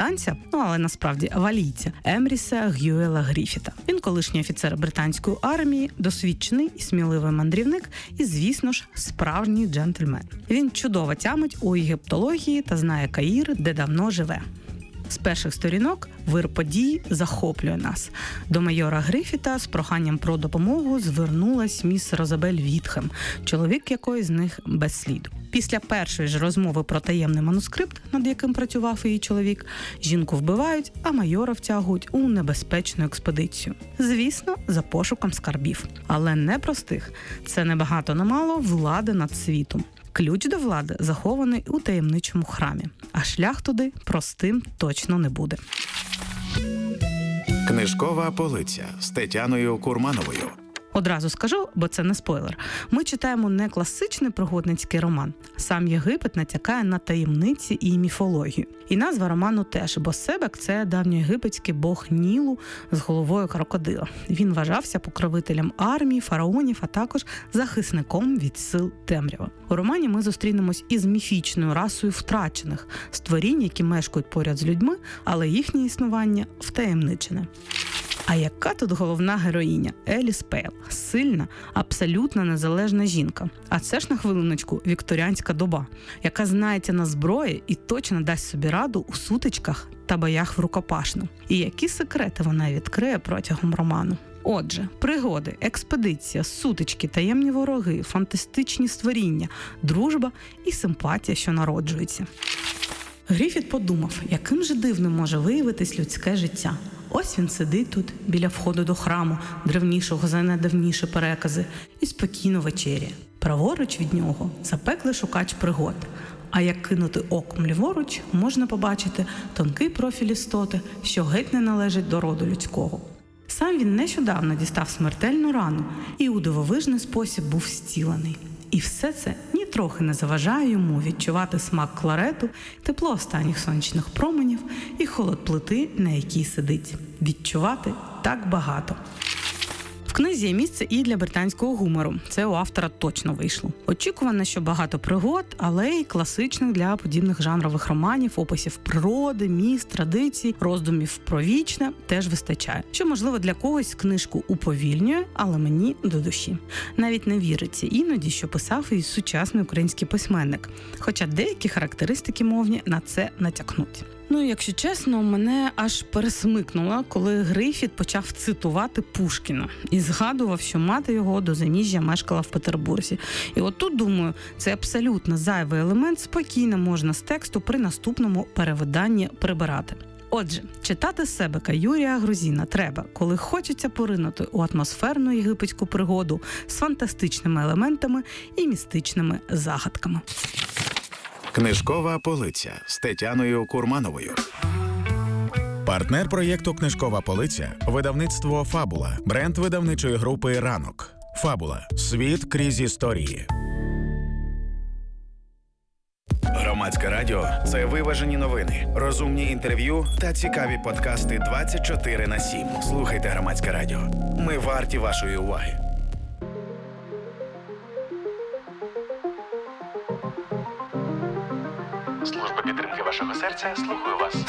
британця, але насправді валійця, Емріса Гюела Гріфіта. Він колишній офіцер британської армії, досвідчений і сміливий мандрівник і, звісно ж, справжній джентльмен. Він чудово тямить у єгиптології та знає Каїр, де давно живе. З перших сторінок вир подій захоплює нас. До майора Гріфіта з проханням про допомогу звернулась міс Розабель Вітхем, чоловік якої з них без сліду. Після першої ж розмови про таємний манускрипт, над яким працював її чоловік, жінку вбивають, а майора втягують у небезпечну експедицію. Звісно, за пошуком скарбів. Але не простих. Це не багато не мало влади над світом. Ключ до влади захований у таємничому храмі, а шлях туди простим точно не буде. Книжкова полиця з Тетяною Курмановою. Одразу скажу, бо це не спойлер. Ми читаємо не класичний пригодницький роман. Сам Єгипет натякає на таємниці і міфологію. І назва роману теж, бо Себек – це давньоєгипетський бог Нілу з головою крокодила. Він вважався покровителем армії, фараонів, а також захисником від сил темряви. У романі ми зустрінемось із міфічною расою втрачених – створінь, які мешкають поряд з людьми, але їхнє існування втаємничене. А яка тут головна героїня? Еліс Пейл. Сильна, абсолютно незалежна жінка. А це ж на хвилиночку вікторіанська доба, яка знається на зброї і точно дасть собі раду у сутичках та боях в рукопашну. І які секрети вона відкриє протягом роману. Отже, пригоди, експедиція, сутички, таємні вороги, фантастичні створіння, дружба і симпатія, що народжується. Гріфіт подумав, яким же дивним може виявитись людське життя. Ось він сидить тут, біля входу до храму, древнішого за найдавніші перекази, і спокійно вечеряє. Праворуч від нього запеклий шукач пригод. А як кинути оком ліворуч, можна побачити тонкий профіль істоти, що геть не належить до роду людського. Сам він нещодавно дістав смертельну рану і у дивовижний спосіб був зцілений. І все це нітрохи не заважає йому відчувати смак кларету, тепло останніх сонячних променів і холод плити, на якій сидить. Відчувати так багато. В книзі є місце і для британського гумору. Це у автора точно вийшло. Очікувано, що багато пригод, але й класичних для подібних жанрових романів, описів природи, міст, традицій, роздумів про вічне теж вистачає. Що, можливо, для когось книжку уповільнює, але мені до душі. Навіть не віриться іноді, що писав і сучасний український письменник. Хоча деякі характеристики мовні на це натякнуть. Ну, якщо чесно, мене аж пересмикнуло, коли Гріфіт почав цитувати Пушкіна і згадував, що мати його до заміжжя мешкала в Петербурзі. І от тут, думаю, це абсолютно зайвий елемент спокійно можна з тексту при наступному перевиданні прибирати. Отже, читати Себека Юрія Грузіна треба, коли хочеться поринути у атмосферну єгипетську пригоду з фантастичними елементами і містичними загадками. Книжкова полиця з Тетяною Курмановою. Партнер проєкту «Книжкова полиця» – видавництво «Фабула», бренд видавничої групи «Ранок». «Фабула» – світ крізь історії. Громадське радіо – це виважені новини, розумні інтерв'ю та цікаві подкасти 24/7. Слухайте Громадське радіо. Ми варті вашої уваги. Служба підтримки вашого серця слухаю вас.